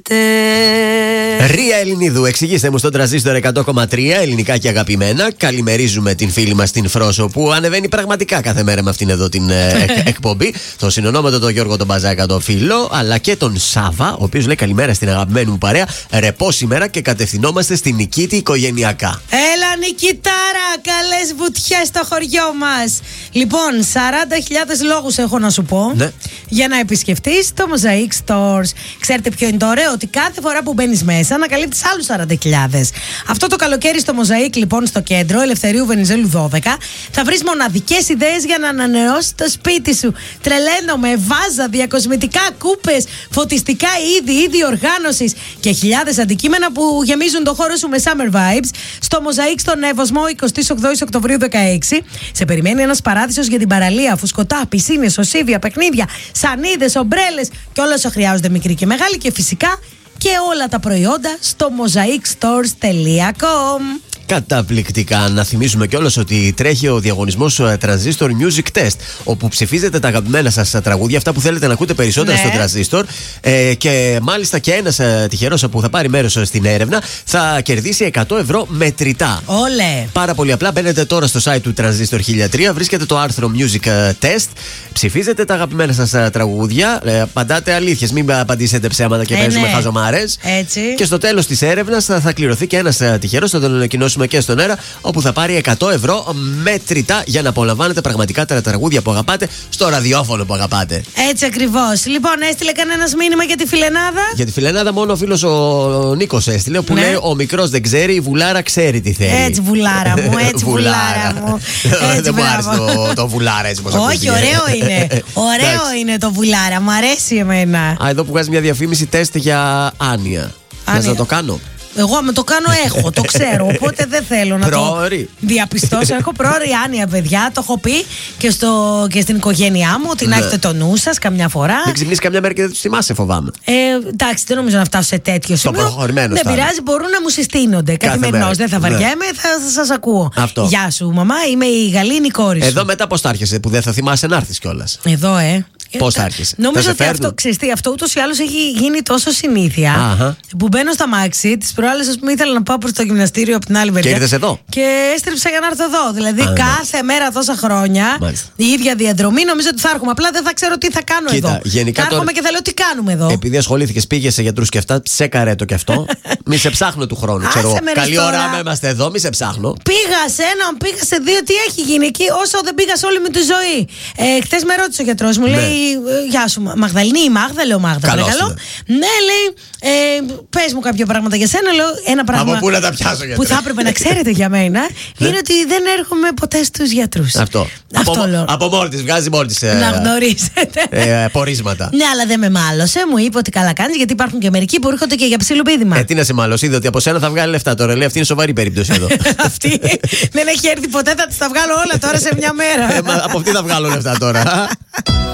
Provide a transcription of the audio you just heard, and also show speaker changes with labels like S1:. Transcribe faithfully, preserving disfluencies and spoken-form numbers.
S1: Ρία Ελληνίδου, εξηγήστε μου στον τραζίστορ εκατό κόμμα τρία, ελληνικά και αγαπημένα. Καλημερίζουμε την φίλη μας την Φρόσο που ανεβαίνει πραγματικά κάθε μέρα με αυτήν εδώ την ε, εκπομπή. Το συνονόματο τον Γιώργο τον Μπαζάκα, τον φίλο, αλλά και τον Σάβα, ο οποίος λέει καλημέρα στην αγαπημένη μου παρέα. Ρεπό σήμερα και κατευθυνόμαστε στην Νικήτη οικογενειακά.
S2: Έλα Νικητάρα, καλές βουτιές στο χωριό μας. Λοιπόν, σαράντα χιλιάδες λόγους έχω να σου πω, ναι, για να επισκεφτείς το Mosaic Stores. Ξέρετε ποιο είναι το ωραίο? Ότι κάθε φορά που μπαίνεις μέσα ανακαλύπτεις άλλους σαράντα χιλιάδες. Αυτό το καλοκαίρι στο Mosaic, λοιπόν, στο κέντρο Ελευθερίου Βενιζέλου δώδεκα, θα βρεις μοναδικές ιδέες για να ανανεώσεις το σπίτι σου. Τρελαίνομαι, βάζα, διακοσμητικά, κούπες, φωτιστικά είδη, είδη οργάνωσης και χιλιάδες αντικείμενα που γεμίζουν το χώρο σου με summer vibes. Στο Mosaic στον Εύωσμο, εικοστή ογδόη Οκτωβρίου δεκαέξι, σε περιμένει ένας παράδεισος για την παραλία. Φουσκωτά, πισίνες, οσίβια, παιχνίδια, σανίδες, ομπρέλες και όλα όσα χρειάζονται μικροί και μεγάλοι, και φυσικά και όλα τα προϊόντα στο mosaic stores τελεία com.
S1: Καταπληκτικά. Να θυμίσουμε κιόλας ότι τρέχει ο διαγωνισμός Transistor Music Test, όπου ψηφίζετε τα αγαπημένα σας τραγούδια, αυτά που θέλετε να ακούτε περισσότερα, ναι, στο Transistor. Ε, και μάλιστα και ένας ε, τυχερός που θα πάρει μέρος στην έρευνα θα κερδίσει εκατό ευρώ μετρητά.
S2: Όλε!
S1: Πάρα πολύ απλά. Μπαίνετε τώρα στο site του Transistor χίλια τρία, βρίσκετε το άρθρο Music Test, ψηφίζετε τα αγαπημένα σας τραγούδια, ε, απαντάτε αλήθειες, μην απαντήσετε ψέματα και ε, παίζουμε ναι. χαζομάρες.
S2: Έτσι.
S1: Και στο τέλος της έρευνας θα, θα κληρωθεί και ένας τυχερός, θα τον ανακοινώσουμε και στον αέρα, όπου θα πάρει εκατό ευρώ μετρητά για να απολαμβάνετε πραγματικά τα τραγούδια που αγαπάτε στο ραδιόφωνο που αγαπάτε.
S2: Έτσι ακριβώς. Λοιπόν, έστειλε κανένας μήνυμα για τη φιλενάδα?
S1: Για τη φιλενάδα μόνο ο φίλος ο Νίκος έστειλε, που ναι. λέει: ο μικρός δεν ξέρει, η βουλάρα ξέρει τι θέλει.
S2: Έτσι, βουλάρα μου, έτσι, βουλάρα μου. Έτσι,
S1: δεν μου άρεσε το, το βουλάρα έτσι πως
S2: όχι, ωραίο είναι. Ωραίο είναι το βουλάρα, μου αρέσει εμένα.
S1: Α, εδώ που βγάζει μια διαφήμιση τεστ για άνοια. Θες να το κάνω?
S2: Εγώ με το κάνω έχω, το ξέρω. Οπότε δεν θέλω να
S1: Πρόωρη.
S2: το διαπιστώσω. Έχω πρόωρη άνοια, παιδιά. Το έχω πει και, στο, και στην οικογένειά μου ότι ναι. να έχετε το νου σας καμιά φορά.
S1: Δεν ξυπνήσει καμιά μέρα και δεν του θυμάσαι, φοβάμαι.
S2: Ε, εντάξει, δεν νομίζω να φτάσω σε τέτοιο σημείο.
S1: Το προχωρημένο.
S2: Δεν πειράζει, μπορούν να μου συστήνονται. Καθημερινώς δεν θα βαριέμαι, ναι. θα, θα σας ακούω.
S1: Αυτό.
S2: Γεια σου, μαμά, είμαι η Γαλήνη κόρη σου.
S1: Εδώ μετά πώς θα έρχεσαι, που δεν θα θυμάσαι να έρθεις κιόλας?
S2: Εδώ, ε.
S1: Πώς θα άρχισε?
S2: Νομίζω ότι αυτό, ξεστή, αυτό ούτως ή άλλως έχει γίνει τόσο συνήθεια. Αχα. Που μπαίνω στα μάξι, τις προάλλες, ας πούμε, ήθελα να πάω προς το γυμναστήριο από την άλλη μεριά.
S1: Και ήρθες εδώ.
S2: Και έστριψα για να έρθω εδώ. Δηλαδή, α, κάθε ναι. μέρα τόσα χρόνια, μάλιστα, η ίδια διαδρομή, νομίζω ότι θα έρχομαι. Απλά δεν θα ξέρω τι θα κάνω. Κοίτα, εδώ.
S1: Γενικά
S2: θα έρχομαι τώρα... και θα λέω τι κάνουμε εδώ.
S1: Επειδή ασχολήθηκες, πήγες σε γιατρούς και αυτά, σε καρέτο και αυτό. Μη σε ψάχνω του χρόνου. Ξέρω. Καλή ώρα να είμαστε εδώ, μη σε ψάχνω.
S2: Πήγα σε έναν, πήγα σε δύο, τι έχει γίνει εκεί, όσο δεν πήγα σε όλη μου τη ζωή. Ε, Χθες με ρώτησε ο γιατρός μου, λέει: γεια σου, Μαγδαληνή ή Μάγδα, λέω Μάγδα. Παρακαλώ. Ναι, λέει, ε, πες μου κάποια πράγματα για σένα. Λέω ένα πράγμα.
S1: Από πού να τα πιάσω, γιατρέ?
S2: Που θα έπρεπε να ξέρετε για μένα είναι ότι δεν έρχομαι ποτέ στους γιατρούς.
S1: Αυτό. Αυτό από, λέω. Από μόνη της, βγάζει μόνη της. Ε,
S2: να γνωρίζετε.
S1: Ε, πορίσματα.
S2: Ναι, αλλά δεν με μάλωσε. Μου είπε ότι καλά κάνεις, γιατί υπάρχουν και μερικοί που έρχονται και για ψιλοπίδημα.
S1: Ε, τι να σε μάλωσε, είδε ότι από σένα θα βγάλει λεφτά τώρα. Λέει, αυτή είναι σοβαρή περίπτωση εδώ.
S2: Αυτή δεν έχει έρθει ποτέ, θα τη τα βγάλω όλα τώρα σε μια μέρα.
S1: Ε, μα, από αυτή θα βγάλω λεφτά τώρα.